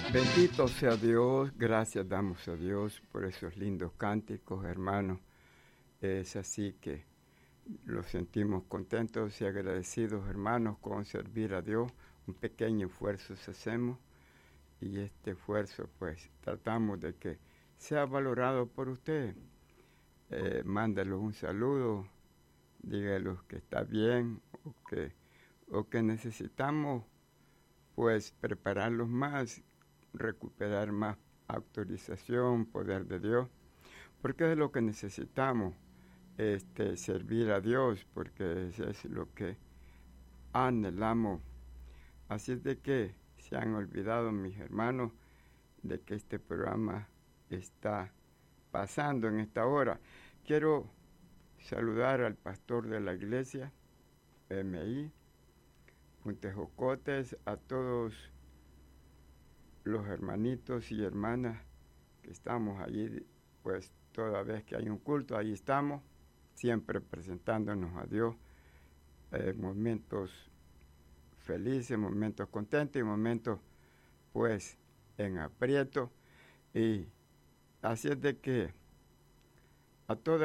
Bendito sea Dios, gracias damos a Dios por esos lindos cánticos, hermanos. Es así que los sentimos contentos y agradecidos, hermanos, con servir a Dios. Un pequeño esfuerzo hacemos y este esfuerzo, pues, tratamos de que sea valorado por usted. Mándelos un saludo, dígalos que está bien o que necesitamos, pues, prepararlos más, recuperar más autorización, poder de Dios, porque es lo que necesitamos, servir a Dios, porque eso es lo que anhelamos. Así es de que se han olvidado, mis hermanos, de que este programa está pasando en esta hora. Quiero saludar al pastor de la iglesia, MI, Puntejocotes, a todos los hermanitos y hermanas que estamos allí, pues toda vez que hay un culto, ahí estamos, siempre presentándonos a Dios, momentos felices, momentos contentos y momentos, pues, en aprieto. Y así es de que a toda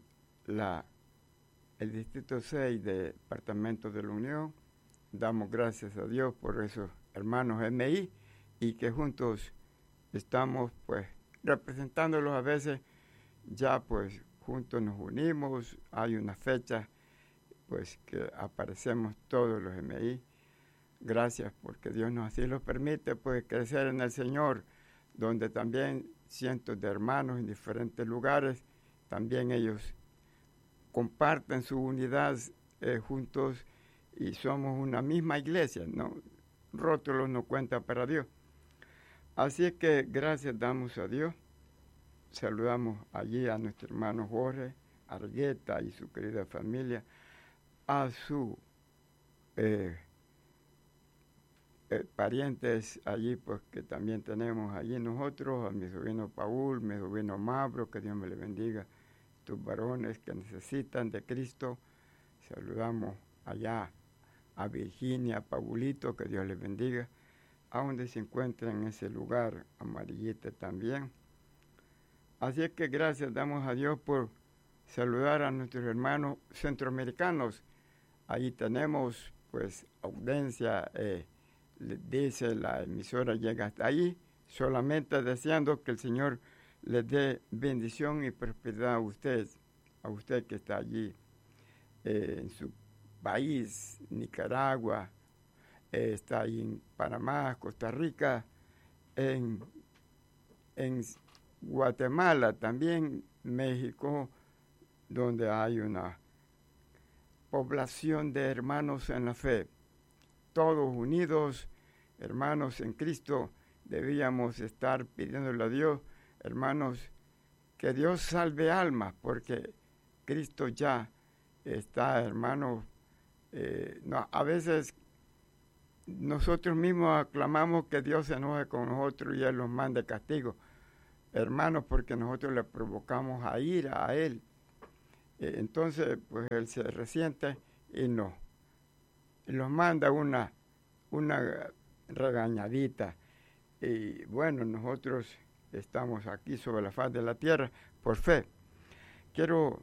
el Distrito 6 del Departamento de la Unión, damos gracias a Dios por esos hermanos MI, y que juntos estamos, pues, representándolos a veces, ya pues juntos nos unimos, hay una fecha, pues, que aparecemos todos los MI. Gracias porque Dios nos así lo permite, pues, crecer en el Señor, donde también cientos de hermanos en diferentes lugares, también ellos comparten su unidad juntos y somos una misma iglesia, ¿no? Rótulos no cuentan para Dios. Así es que gracias damos a Dios. Saludamos allí a nuestro hermano Jorge Argueta y su querida familia, a sus parientes allí, pues que también tenemos allí nosotros, a mi sobrino Paul, mi sobrino Mabro, que Dios me le bendiga, tus varones que necesitan de Cristo. Saludamos allá a Virginia, a Paulito, que Dios les bendiga, a donde se encuentra en ese lugar, Amarillita también. Así es que gracias damos a Dios por saludar a nuestros hermanos centroamericanos. Allí tenemos, pues, audiencia, dice la emisora llega hasta allí, solamente deseando que el Señor les dé bendición y prosperidad a usted que está allí en su país, Nicaragua, está ahí en Panamá, Costa Rica, en Guatemala, también México, donde hay una población de hermanos en la fe. Todos unidos, hermanos en Cristo, debíamos estar pidiéndole a Dios, hermanos, que Dios salve almas, porque Cristo ya está, hermanos. No, a veces nosotros mismos aclamamos que Dios se enoje con nosotros y Él nos mande castigo, hermanos, porque nosotros le provocamos a ira a Él. Entonces, pues Él se resiente y nos manda una regañadita. Y bueno, nosotros estamos aquí sobre la faz de la tierra por fe. Quiero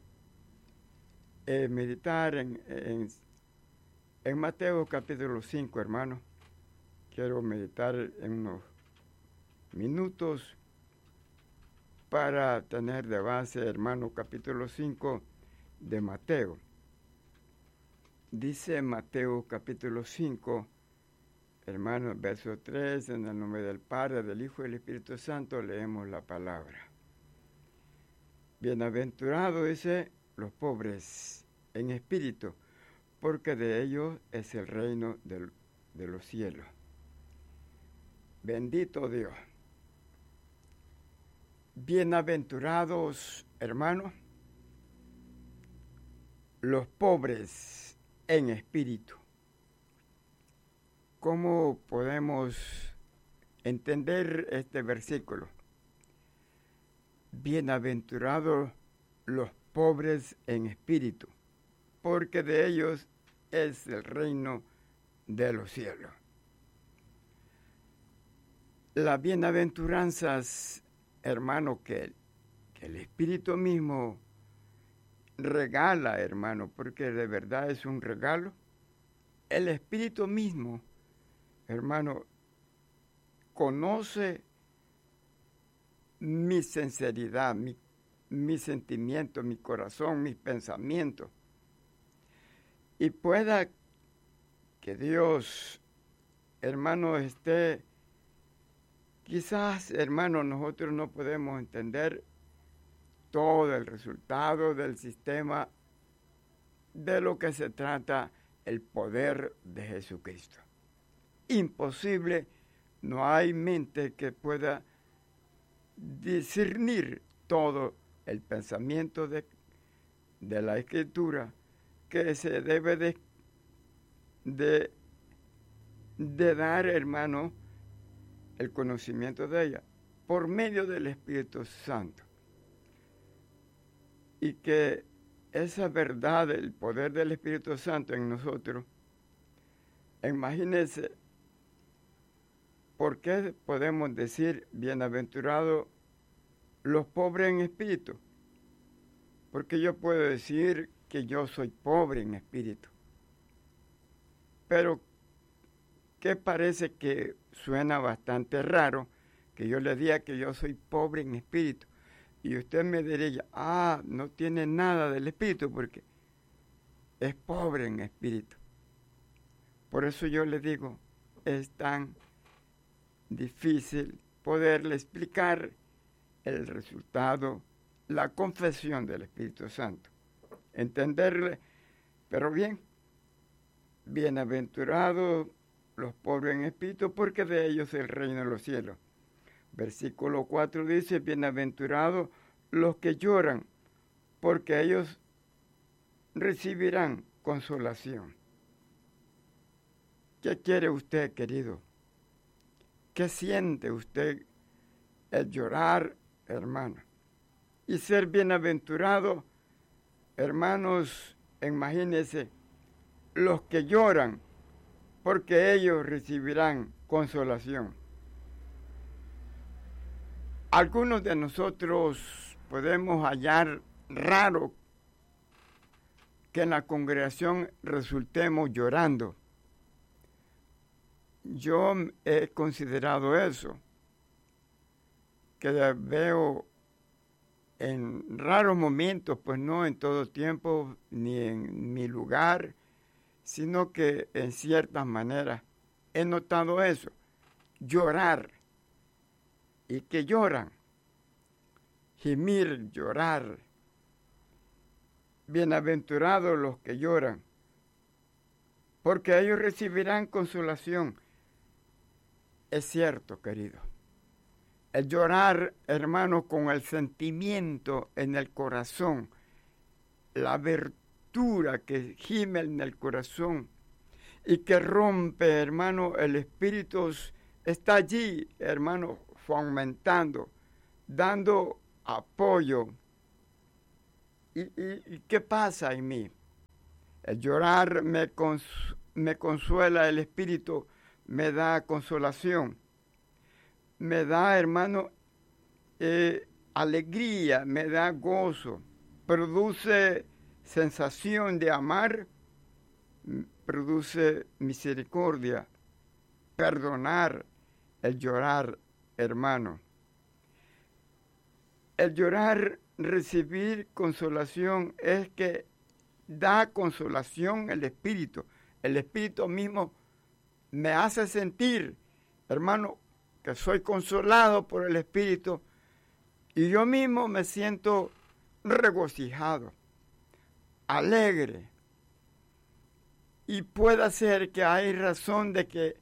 meditar en Mateo capítulo 5, hermanos. Quiero meditar en unos minutos para tener de base, hermano, capítulo 5 de Mateo. Dice Mateo capítulo 5, hermanos, verso 3, en el nombre del Padre, del Hijo y del Espíritu Santo, leemos la palabra. Bienaventurados, dice, los pobres en espíritu, porque de ellos es el reino de los cielos. Bendito Dios. Bienaventurados, hermanos, los pobres en espíritu. ¿Cómo podemos entender este versículo? Bienaventurados los pobres en espíritu, porque de ellos es el reino de los cielos. las bienaventuranzas, hermano, que el Espíritu mismo regala, hermano, porque de verdad es un regalo. El Espíritu mismo, hermano, conoce mi sinceridad, mi sentimiento, mi corazón, mis pensamientos. Y pueda que Dios, hermano, esté, quizás, hermano, nosotros no podemos entender todo el resultado del sistema de lo que se trata el poder de Jesucristo. Imposible, no hay mente que pueda discernir todo el pensamiento de la Escritura que se debe de dar, hermano, el conocimiento de ella por medio del Espíritu Santo. Y que esa verdad, el poder del Espíritu Santo en nosotros, imagínense, ¿por qué podemos decir bienaventurados los pobres en espíritu? Porque yo puedo decir que yo soy pobre en espíritu. Pero, ¿qué parece que suena bastante raro que yo le diga que yo soy pobre en espíritu? Y usted me diría, no tiene nada del espíritu porque es pobre en espíritu. Por eso yo le digo, es tan difícil poderle explicar el resultado, la confesión del Espíritu Santo. Entenderle, pero bien, bienaventurados los pobres en espíritu, porque de ellos es el reino de los cielos. Versículo 4 dice, bienaventurados los que lloran, porque ellos recibirán consolación. ¿Qué quiere usted, querido? ¿Qué siente usted el llorar, hermano? Y ser bienaventurado, hermanos, imagínense, los que lloran, porque ellos recibirán consolación. Algunos de nosotros podemos hallar raro que en la congregación resultemos llorando. Yo he considerado eso, que veo en raros momentos, pues no en todo tiempo, ni en mi lugar, sino que en ciertas maneras he notado eso, llorar, y que lloran, gemir, llorar. Bienaventurados los que lloran, porque ellos recibirán consolación. Es cierto, querido. El llorar, hermano, con el sentimiento en el corazón, la abertura que gime en el corazón y que rompe, hermano, el espíritu está allí, hermano, fomentando, dando apoyo. ¿Y qué pasa en mí? El llorar me consuela el espíritu, me da consolación, me da, hermano, alegría, me da gozo, produce sensación de amar, produce misericordia, perdonar, el llorar, hermano. El llorar, recibir consolación, es que da consolación el Espíritu. El Espíritu mismo me hace sentir, hermano, que soy consolado por el Espíritu y yo mismo me siento regocijado, alegre. Y puede ser que hay razón de que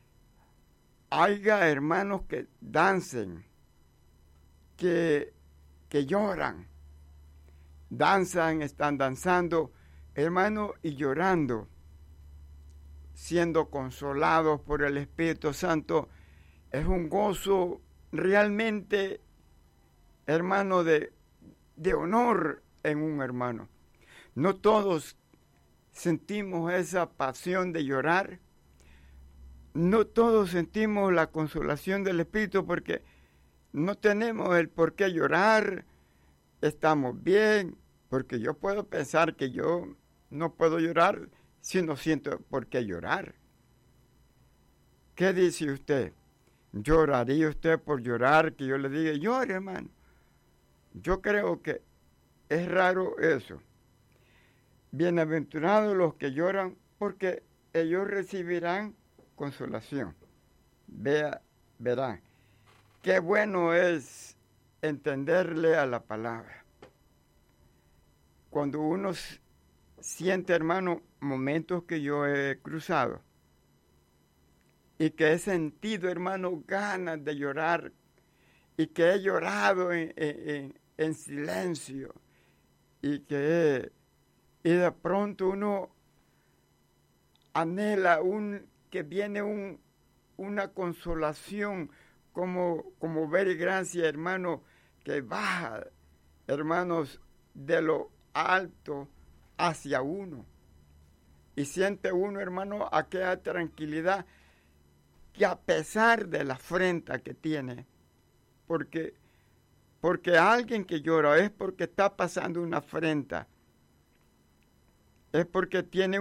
haya hermanos que dancen, que lloran, danzan, están danzando, hermano, y llorando, siendo consolados por el Espíritu Santo. Es un gozo realmente, hermano, de honor en un hermano. No todos sentimos esa pasión de llorar, no todos sentimos la consolación del Espíritu porque no tenemos el por qué llorar, estamos bien, porque yo puedo pensar que yo no puedo llorar si no siento por qué llorar. ¿Qué dice usted? ¿Lloraría usted por llorar? Que yo le diga, llore, hermano. Yo creo que es raro eso. Bienaventurados los que lloran, porque ellos recibirán consolación. Verán, qué bueno es entenderle a la palabra. Cuando uno siente, hermano, momentos que yo he cruzado, y que he sentido, hermano, ganas de llorar, y que he llorado en silencio, y de pronto uno anhela que viene una consolación, como ver gracia, hermano, que baja, hermanos, de lo alto hacia uno. Y siente uno, hermano, aquella tranquilidad que a pesar de la afrenta que tiene, porque alguien que llora es porque está pasando una afrenta, es porque tiene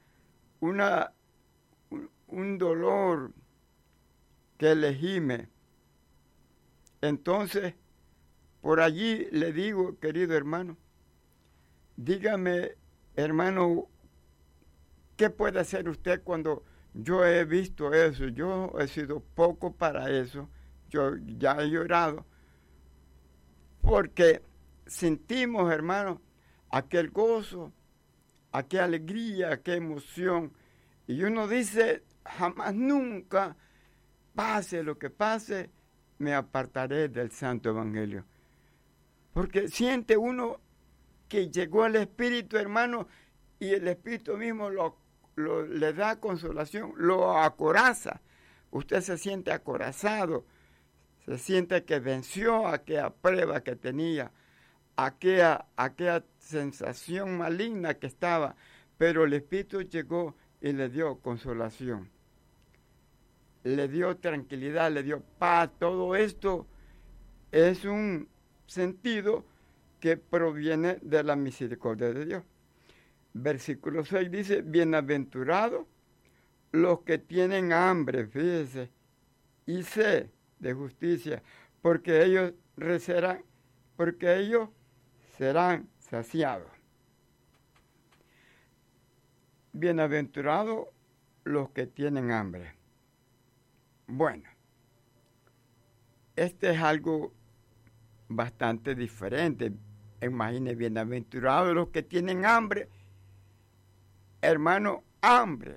un dolor que le gime. Entonces, por allí le digo, querido hermano, dígame, hermano, ¿qué puede hacer usted cuando yo he visto eso? Yo he sido poco para eso, yo ya he llorado, porque sentimos, hermano, aquel gozo, aquella alegría, aquella emoción, y uno dice, jamás nunca, pase lo que pase, me apartaré del Santo Evangelio. Porque siente uno que llegó el Espíritu, hermano, y el Espíritu mismo le da consolación, lo acoraza. Usted se siente acorazado, se siente que venció aquella prueba que tenía, aquella sensación maligna que estaba, pero el Espíritu llegó y le dio consolación, le dio tranquilidad, le dio paz. Todo esto es un sentido que proviene de la misericordia de Dios. Versículo 6 dice, bienaventurados los que tienen hambre, fíjese, y sed de justicia, porque ellos serán saciados. Bienaventurados los que tienen hambre. Bueno, este es algo bastante diferente. Imagine, bienaventurados los que tienen hambre, hermano, hambre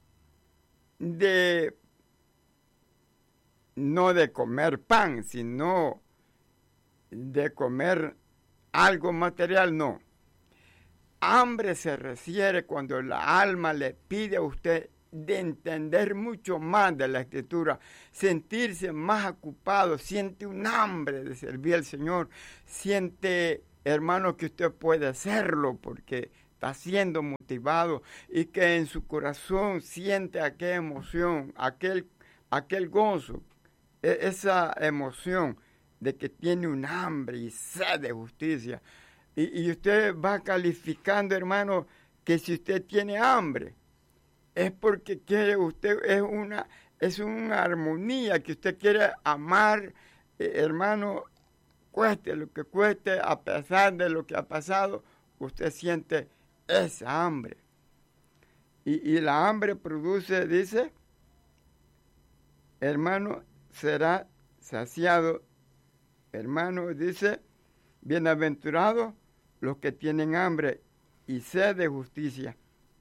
no de comer pan, sino de comer algo material, no. Hambre se refiere cuando la alma le pide a usted de entender mucho más de la Escritura, sentirse más ocupado, siente un hambre de servir al Señor, siente, hermano, que usted puede hacerlo porque está siendo motivado y que en su corazón siente aquella emoción, aquel gozo, esa emoción de que tiene un hambre y sed de justicia. Y usted va calificando, hermano, que si usted tiene hambre, es porque quiere usted, es una armonía que usted quiere amar, hermano, cueste lo que cueste, a pesar de lo que ha pasado, usted siente esa hambre. Y la hambre produce, dice, hermano, será saciado. Hermano, dice, bienaventurados los que tienen hambre y sed de justicia.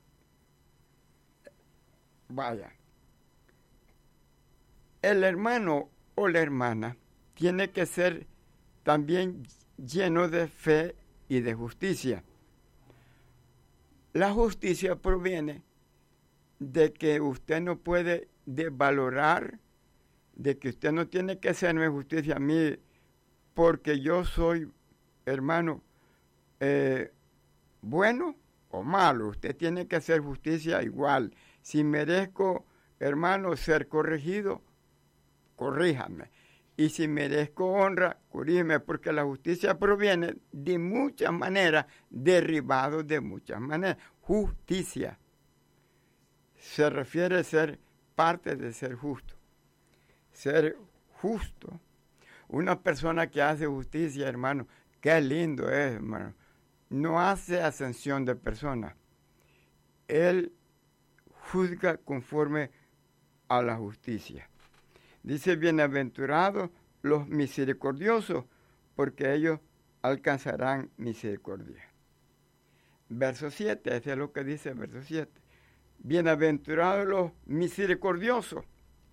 Vaya, el hermano o la hermana tiene que ser también lleno de fe y de justicia. La justicia proviene de que usted no puede desvalorar, de que usted no tiene que hacerme justicia a mí porque yo soy, hermano, bueno o malo. Usted tiene que hacer justicia igual. Si merezco hermano, ser corregido, corríjame. Y si merezco honra, corrígeme, porque la justicia proviene de muchas maneras, derivado de muchas maneras. Justicia se refiere a ser parte de ser justo. Ser justo. Una persona que hace justicia, hermano, qué lindo es, hermano. No hace ascensión de personas. Él juzga conforme a la justicia. Dice, bienaventurados los misericordiosos, porque ellos alcanzarán misericordia. Verso 7, ese es lo que dice el verso 7. Bienaventurados los misericordiosos.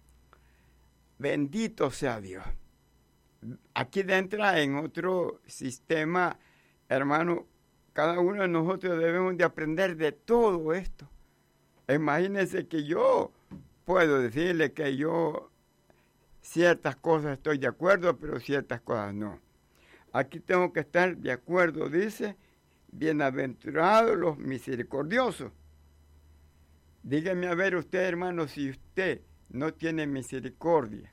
Bendito sea Dios. Aquí entra en otro sistema, hermano, cada uno de nosotros debemos de aprender de todo esto. Imagínense que yo puedo decirle que yo ciertas cosas estoy de acuerdo, pero ciertas cosas no. Aquí tengo que estar de acuerdo, dice, bienaventurados los misericordiosos. Dígame a ver usted, hermano, si usted no tiene misericordia.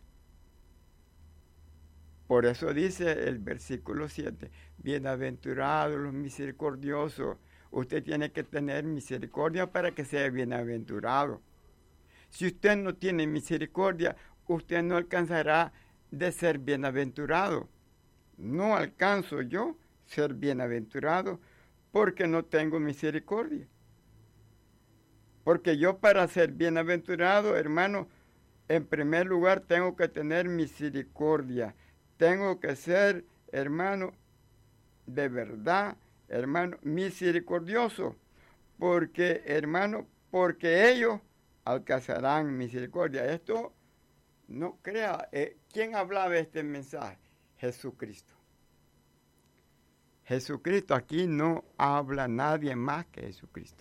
Por eso dice el versículo 7, bienaventurados los misericordiosos. Usted tiene que tener misericordia para que sea bienaventurado. Si usted no tiene misericordia, usted no alcanzará de ser bienaventurado. No alcanzo yo ser bienaventurado porque no tengo misericordia. Porque yo para ser bienaventurado, hermano, en primer lugar tengo que tener misericordia. Tengo que ser, hermano, de verdad, hermano, misericordioso. Porque, hermano, porque ellos alcanzarán misericordia. Esto, no crea, ¿quién hablaba este mensaje? Jesucristo. Jesucristo, aquí no habla nadie más que Jesucristo.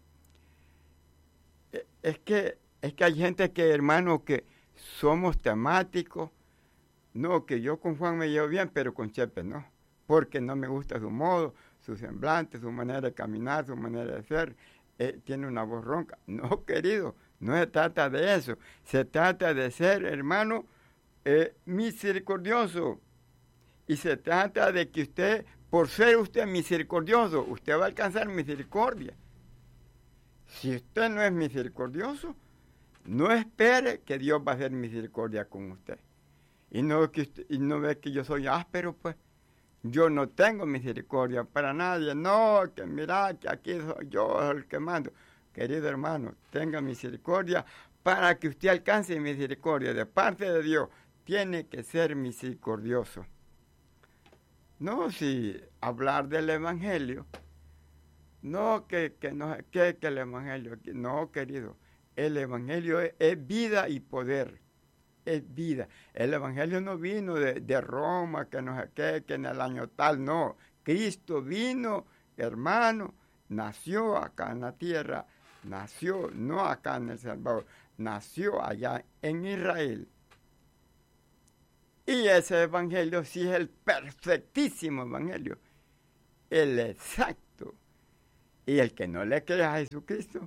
Es que hay gente que, hermano, que somos temáticos. No, que yo con Juan me llevo bien, pero con Chepe no. Porque no me gusta su modo, su semblante, su manera de caminar, su manera de ser. Tiene una voz ronca. No, querido, no se trata de eso. Se trata de ser, hermano, misericordioso. Y se trata de que usted, por ser usted misericordioso, usted va a alcanzar misericordia. Si usted no es misericordioso, no espere que Dios va a hacer misericordia con usted. Y no ve que yo soy áspero, pues. Yo no tengo misericordia para nadie. No, que mira, que aquí soy yo el que mando. Querido hermano, tenga misericordia para que usted alcance misericordia de parte de Dios. Tiene que ser misericordioso. No, si hablar del Evangelio. No, que el Evangelio. No, querido. El Evangelio es vida y poder. Es vida. El Evangelio no vino de Roma, que no sé qué, que en el año tal, no. Cristo vino, hermano, nació acá en la tierra, nació, no acá en El Salvador, nació allá en Israel. Y ese Evangelio sí es el perfectísimo Evangelio, el exacto. Y el que no le crea a Jesucristo,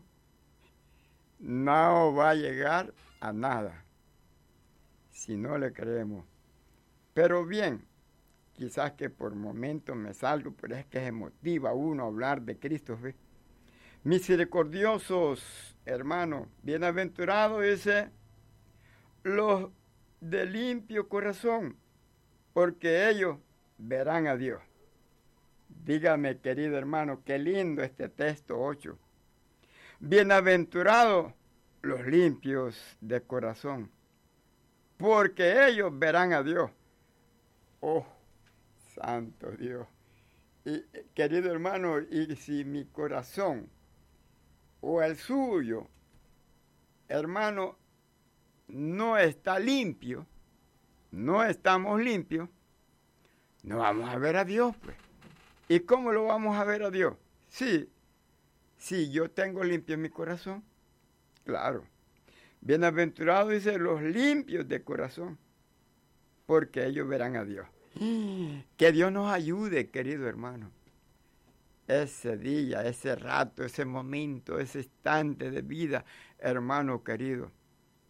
no va a llegar a nada. Si no le creemos. Pero bien, quizás que por momentos me salgo, pero es que se motiva uno a hablar de Cristo. ¿Ve? Misericordiosos, hermanos, bienaventurados, dice, los de limpio corazón, porque ellos verán a Dios. Dígame, querido hermano, qué lindo este texto 8. Bienaventurados los limpios de corazón, porque ellos verán a Dios. Oh, santo Dios. Y, querido hermano, y si mi corazón o el suyo, hermano, no está limpio, no estamos limpios, no vamos a ver a Dios, pues. ¿Y cómo lo vamos a ver a Dios? Sí, yo tengo limpio mi corazón, claro. Bienaventurados, dice, los limpios de corazón, porque ellos verán a Dios. Que Dios nos ayude, querido hermano. Ese día, ese rato, ese momento, ese instante de vida, hermano querido,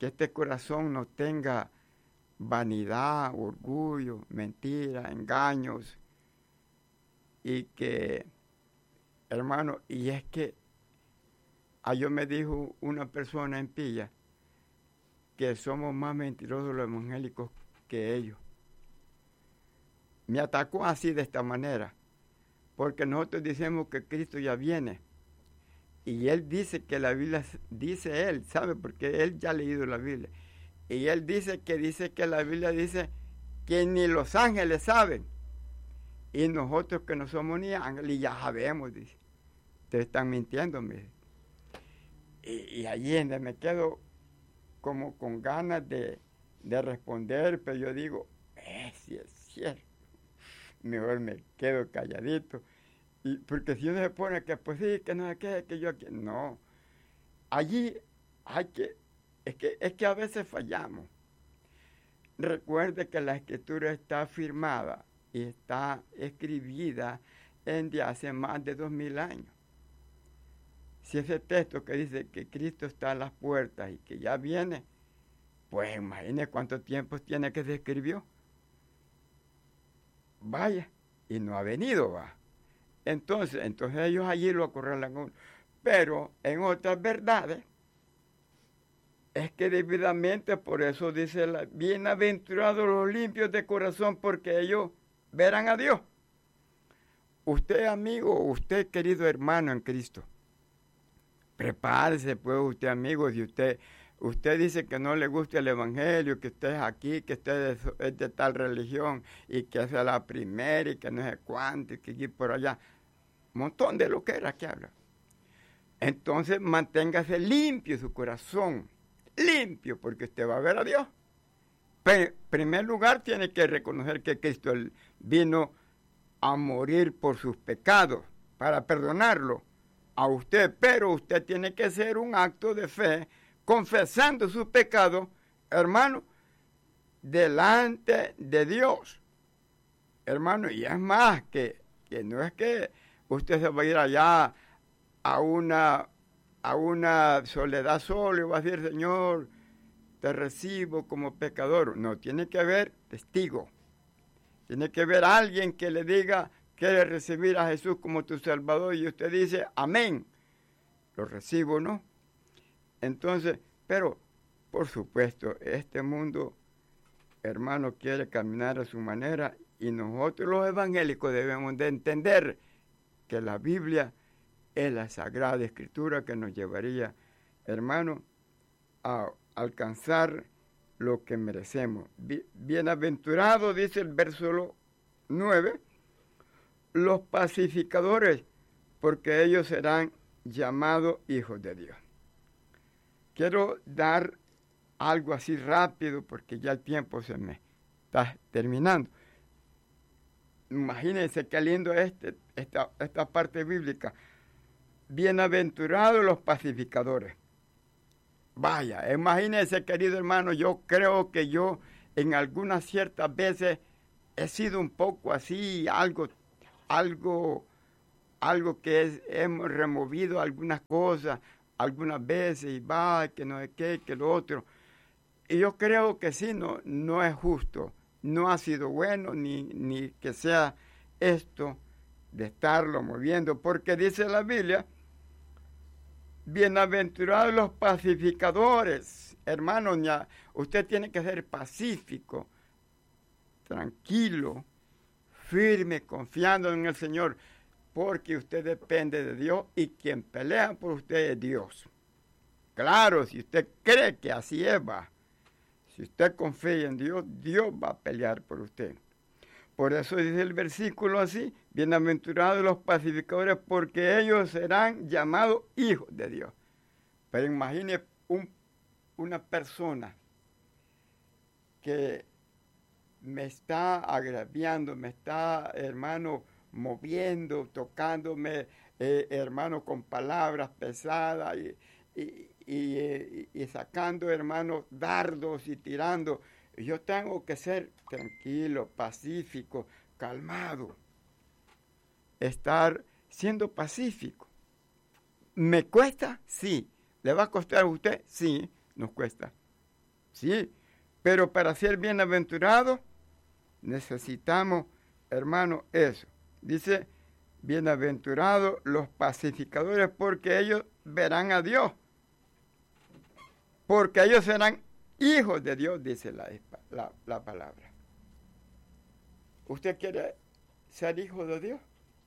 que este corazón no tenga vanidad, orgullo, mentira, engaños, y que, hermano, y es que yo me dijo una persona en Pilla que somos más mentirosos los evangélicos que ellos. Me atacó así de esta manera, porque nosotros decimos que Cristo ya viene, y él dice que la Biblia, dice él, ¿sabe? Porque él ya ha leído la Biblia, y él dice que la Biblia dice que ni los ángeles saben, y nosotros que no somos ni ángeles ya sabemos, dice. Ustedes están mintiendo, mire. Y allí me quedo como con ganas de responder, pero yo digo, sí es cierto. Mejor me quedo calladito. Y porque si uno se pone que pues sí, que no sé qué, que yo aquí. No. Allí hay que, es que a veces fallamos. Recuerde que la escritura está firmada y está escribida de hace más de 2000 años. Si ese texto que dice que Cristo está a las puertas y que ya viene, pues imagine cuánto tiempo tiene que se escribió. Vaya, y no ha venido, va. Entonces ellos allí lo acorralan a uno. Pero en otras verdades, es que debidamente, por eso dice bienaventurados los limpios de corazón, porque ellos verán a Dios. Usted, amigo, usted, querido hermano en Cristo, prepárese, pues, usted, amigo, si usted dice que no le gusta el evangelio, que usted es aquí, que usted es de tal religión, y que es la primera, y que no sé cuánto, y que aquí por allá, un montón de lo que era que habla. Entonces, manténgase limpio su corazón, limpio, porque usted va a ver a Dios. Pero, en primer lugar, tiene que reconocer que Cristo vino a morir por sus pecados, para perdonarlo a usted, pero usted tiene que hacer un acto de fe, confesando sus pecados, hermano, delante de Dios, hermano. Y es más, que no es que usted se va a ir allá a una soledad solo y va a decir, Señor, te recibo como pecador. No, tiene que haber testigo. Tiene que haber alguien que le diga, quiere recibir a Jesús como tu Salvador, y usted dice, amén, lo recibo, ¿no? Entonces, pero, por supuesto, este mundo, hermano, quiere caminar a su manera, y nosotros los evangélicos debemos de entender que la Biblia es la Sagrada Escritura que nos llevaría, hermano, a alcanzar lo que merecemos. Bienaventurado, dice el verso 9, los pacificadores, porque ellos serán llamados hijos de Dios. Quiero dar algo así rápido, porque ya el tiempo se me está terminando. Imagínense qué lindo esta parte bíblica. Bienaventurados los pacificadores. Vaya, imagínense, querido hermano, yo creo que yo en algunas ciertas veces he sido un poco así, algo que hemos removido algunas cosas, algunas veces, y va, que no es que lo otro. Y yo creo que sí, no es justo, no ha sido bueno, ni que sea esto de estarlo moviendo, porque dice la Biblia, bienaventurados los pacificadores. Hermano, usted tiene que ser pacífico, tranquilo, firme, confiando en el Señor, porque usted depende de Dios y quien pelea por usted es Dios. Claro, si usted cree que así es, va. Si usted confía en Dios, Dios va a pelear por usted. Por eso dice el versículo así, bienaventurados los pacificadores, porque ellos serán llamados hijos de Dios. Pero imagine una persona que me está agraviando, me está, hermano, moviendo, tocándome, hermano, con palabras pesadas y sacando, hermano, dardos y tirando. Yo tengo que ser tranquilo, pacífico, calmado. Estar siendo pacífico. ¿Me cuesta? Sí. ¿Le va a costar a usted? Sí, nos cuesta. Sí, pero para ser bienaventurados necesitamos, hermano, eso. Dice, bienaventurados los pacificadores, porque ellos verán a Dios. Porque ellos serán hijos de Dios, dice la palabra. ¿Usted quiere ser hijo de Dios?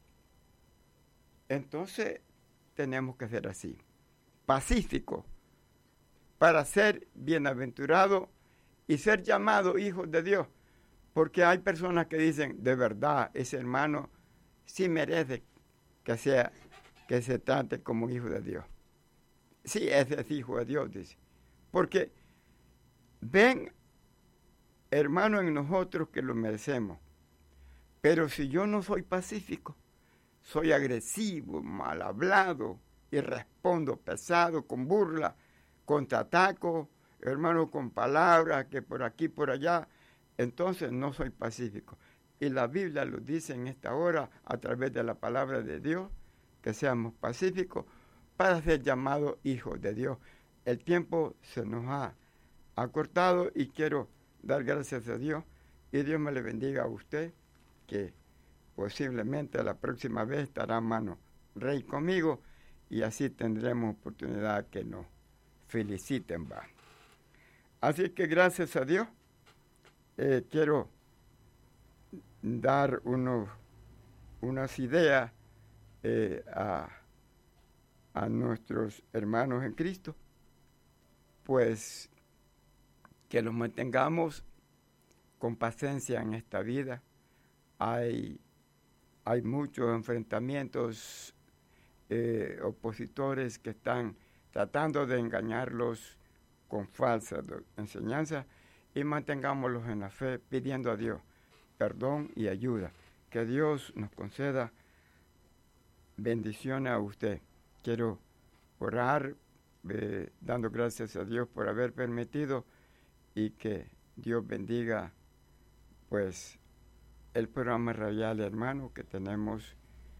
Entonces tenemos que ser así, pacífico, para ser bienaventurado y ser llamado hijos de Dios. Porque hay personas que dicen, de verdad, ese hermano sí merece que se trate como hijo de Dios. Sí, ese es hijo de Dios, dice. Porque ven, hermano, en nosotros que lo merecemos. Pero si yo no soy pacífico, soy agresivo, mal hablado, y respondo pesado, con burla, contraataco, hermano, con palabras, que por aquí, por allá, entonces no soy pacífico. Y la Biblia lo dice en esta hora, a través de la palabra de Dios, que seamos pacíficos para ser llamados hijos de Dios. El tiempo se nos ha acortado y quiero dar gracias a Dios, y Dios me le bendiga a usted, que posiblemente la próxima vez estará mano rey conmigo, y así tendremos oportunidad que nos feliciten. Va. Así que gracias a Dios, quiero dar unas ideas a nuestros hermanos en Cristo, pues que los mantengamos con paciencia en esta vida. Hay muchos enfrentamientos, opositores que están tratando de engañarlos con falsas enseñanzas, y mantengámoslos en la fe, pidiendo a Dios perdón y ayuda. Que Dios nos conceda bendiciones a usted. Quiero orar, dando gracias a Dios por haber permitido, y que Dios bendiga pues el programa radial, hermano, que tenemos,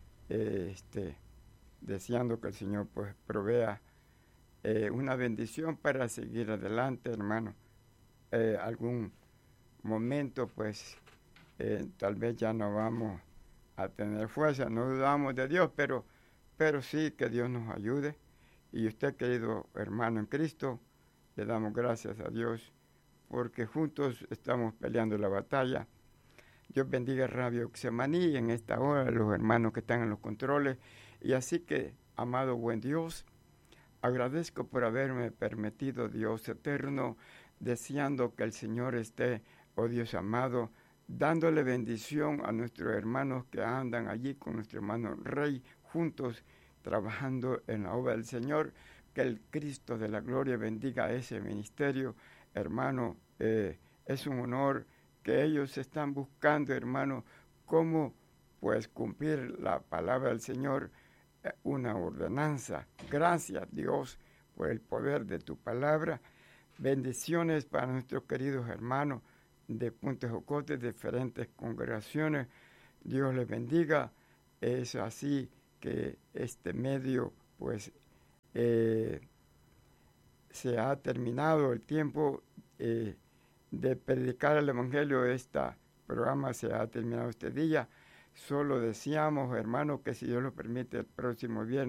deseando que el Señor pues provea una bendición para seguir adelante, hermano. Algún momento pues tal vez ya no vamos a tener fuerza, no dudamos de Dios, pero sí que Dios nos ayude. Y usted, querido hermano en Cristo, le damos gracias a Dios, porque juntos estamos peleando la batalla. Dios bendiga Radio Getsemaní en esta hora, los hermanos que están en los controles. Y así que, amado buen Dios, agradezco por haberme permitido, Dios eterno, deseando que el Señor esté, oh Dios amado, dándole bendición a nuestros hermanos que andan allí con nuestro hermano Rey, juntos trabajando en la obra del Señor. Que el Cristo de la gloria bendiga ese ministerio, hermano. Es un honor que ellos están buscando, hermano, cómo pues cumplir la palabra del Señor, una ordenanza. Gracias, Dios, por el poder de tu palabra. Bendiciones para nuestros queridos hermanos de Punta Jocote, de diferentes congregaciones. Dios les bendiga. Es así que este medio, pues, se ha terminado el tiempo de predicar el Evangelio. Este programa se ha terminado este día. Solo deseamos, hermanos, que si Dios lo permite, el próximo viernes